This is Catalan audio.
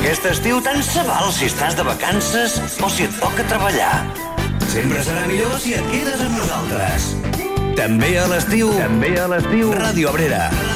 Aquest estiu tant se val si estàs de vacances o si et toca treballar. Sempre serà millor si et quedes amb nosaltres. També a l'estiu. Ràdio Abrera.